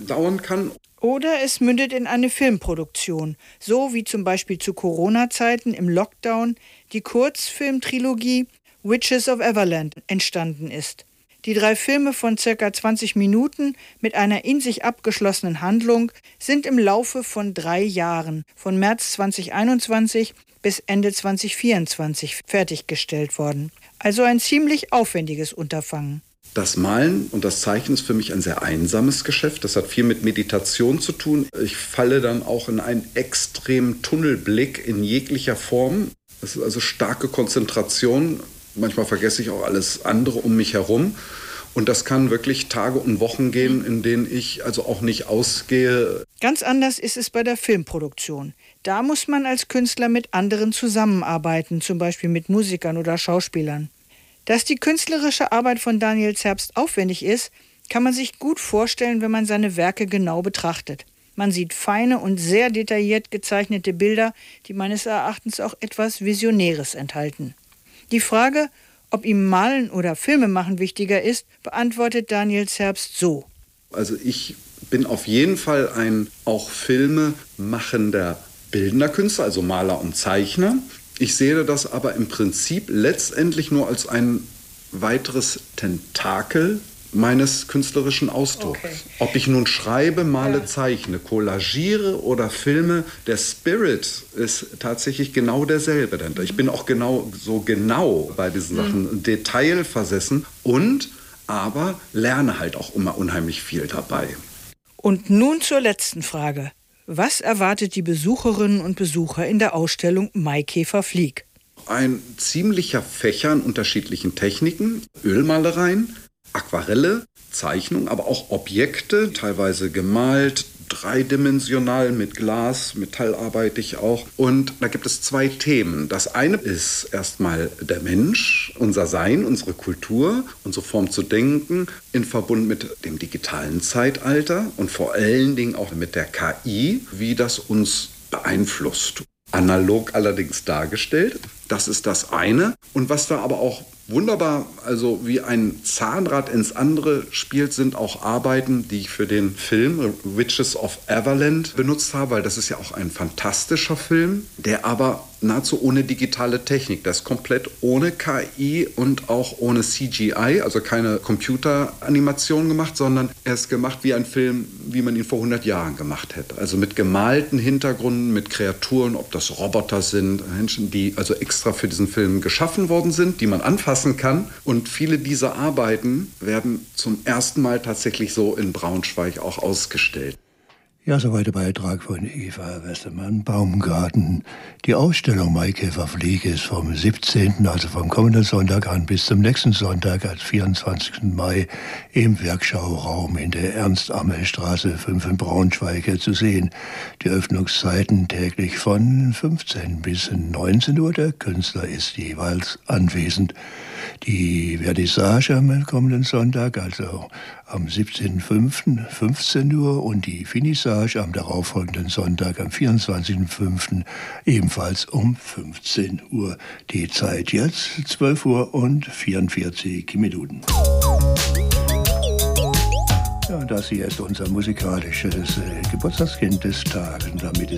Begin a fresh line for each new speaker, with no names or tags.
dauern kann.
Oder es mündet in eine Filmproduktion, so wie zum Beispiel zu Corona-Zeiten im Lockdown die Kurzfilmtrilogie Witches of Everland entstanden ist. Die 3 Filme von ca. 20 Minuten mit einer in sich abgeschlossenen Handlung sind im Laufe von 3 Jahren, von März 2021 bis Ende 2024, fertiggestellt worden. Also ein ziemlich aufwendiges Unterfangen.
Das Malen und das Zeichnen ist für mich ein sehr einsames Geschäft. Das hat viel mit Meditation zu tun. Ich falle dann auch in einen extremen Tunnelblick in jeglicher Form. Das ist also starke Konzentration. Manchmal vergesse ich auch alles andere um mich herum. Und das kann wirklich Tage und Wochen gehen, in denen ich also auch nicht ausgehe.
Ganz anders ist es bei der Filmproduktion. Da muss man als Künstler mit anderen zusammenarbeiten, zum Beispiel mit Musikern oder Schauspielern. Dass die künstlerische Arbeit von Daniel Zerbst aufwendig ist, kann man sich gut vorstellen, wenn man seine Werke genau betrachtet. Man sieht feine und sehr detailliert gezeichnete Bilder, die meines Erachtens auch etwas Visionäres enthalten. Die Frage, ob ihm Malen oder Filmemachen wichtiger ist, beantwortet Daniel Zerbst so.
Also ich bin auf jeden Fall ein auch filmemachender bildender Künstler, also Maler und Zeichner. Ich sehe das aber im Prinzip letztendlich nur als ein weiteres Tentakel meines künstlerischen Ausdrucks. Okay. Ob ich nun schreibe, male, zeichne, collagiere oder filme, der Spirit ist tatsächlich genau derselbe. Denn ich bin auch genau bei diesen Sachen detailversessen aber lerne halt auch immer unheimlich viel dabei.
Und nun zur letzten Frage. Was erwartet die Besucherinnen und Besucher in der Ausstellung Maikäfer Flieg?
Ein ziemlicher Fächer an unterschiedlichen Techniken, Ölmalereien, Aquarelle, Zeichnung, aber auch Objekte, teilweise gemalt, dreidimensional mit Glas, Metall arbeite ich auch. Und da gibt es 2 Themen. Das eine ist erstmal der Mensch, unser Sein, unsere Kultur, unsere Form zu denken, in Verbund mit dem digitalen Zeitalter und vor allen Dingen auch mit der KI, wie das uns beeinflusst. Analog allerdings dargestellt. Das ist das eine. Und was da aber auch wunderbar, also wie ein Zahnrad ins andere spielt, sind auch Arbeiten, die ich für den Film Witches of Everland benutzt habe, weil das ist ja auch ein fantastischer Film, der aber nahezu ohne digitale Technik, das ist komplett ohne KI und auch ohne CGI, also keine Computeranimation gemacht, sondern er ist gemacht wie ein Film, wie man ihn vor 100 Jahren gemacht hätte. Also mit gemalten Hintergründen, mit Kreaturen, ob das Roboter sind, Menschen, die also extra für diesen Film geschaffen worden sind, die man anfassen kann. Und viele dieser Arbeiten werden zum ersten Mal tatsächlich so in Braunschweig auch ausgestellt.
Ja, soweit der Beitrag von Eva Westermann, Baumgarten. Die Ausstellung Maikäfer Flieg ist vom 17., also vom kommenden Sonntag an, bis zum nächsten Sonntag, als 24. Mai, im Werkschauraum in der Ernst-Ammel-Straße 5 in Braunschweig zu sehen. Die Öffnungszeiten täglich von 15 bis 19 Uhr. Der Künstler ist jeweils anwesend. Die Vernissage am kommenden Sonntag, also am 17.05. 15 Uhr und die Finissage am darauffolgenden Sonntag, am 24.05. ebenfalls um 15 Uhr. Die Zeit jetzt 12 Uhr und 44 Minuten. Ja, das hier ist unser musikalisches Geburtstagskind des Tages. Und damit ist